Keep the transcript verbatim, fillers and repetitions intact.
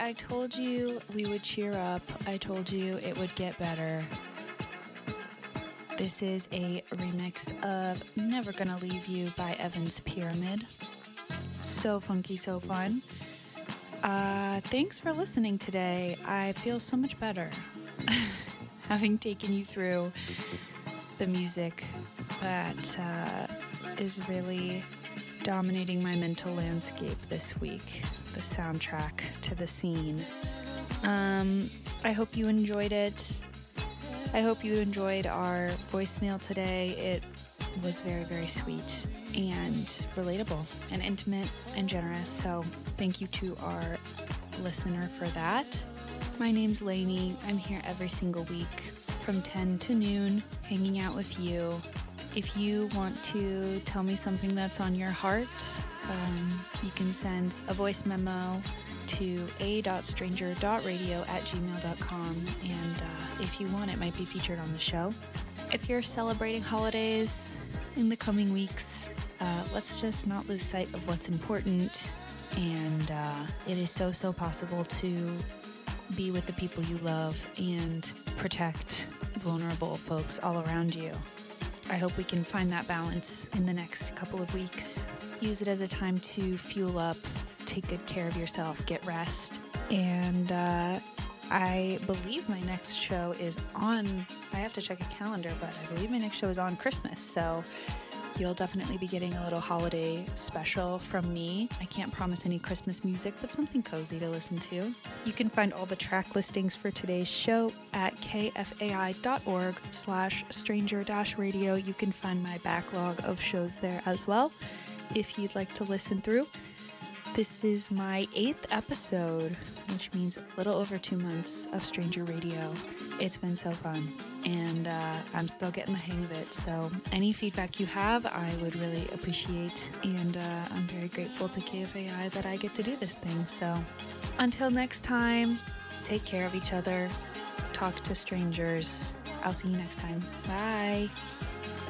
I told you we would cheer up. I told you it would get better. This is a remix of Never Gonna Leave You by Evans Pyramid. So funky, so fun. Uh, thanks for listening today. I feel so much better having taken you through the music that uh, is really dominating my mental landscape this week, the soundtrack to the scene. Um, I hope you enjoyed it. I hope you enjoyed our voicemail today. It was very, very sweet and relatable and intimate and generous. So thank you to our listener for that. My name's Lainey. I'm here every single week from ten to noon, hanging out with you. If you want to tell me something that's on your heart, um, you can send a voice memo to a dot stranger dot radio at gmail dot com, and uh, if you want, it might be featured on the show. If you're celebrating holidays in the coming weeks, uh, let's just not lose sight of what's important, and uh, it is so, so possible to be with the people you love and protect vulnerable folks all around you. I hope we can find that balance in the next couple of weeks. Use it as a time to fuel up, take good care of yourself, get rest. And uh, I believe my next show is on, I have to check a calendar, but I believe my next show is on Christmas. So you'll definitely be getting a little holiday special from me. I can't promise any Christmas music, but something cozy to listen to. You can find all the track listings for today's show at kfai.org slash stranger dash radio. You can find my backlog of shows there as well if you'd like to listen through. This is my eighth episode, which means a little over two months of Stranger Radio. It's been so fun, and uh, I'm still getting the hang of it. So any feedback you have, I would really appreciate, and uh, I'm very grateful to K F A I that I get to do this thing. So until next time, take care of each other, talk to strangers. I'll see you next time. Bye.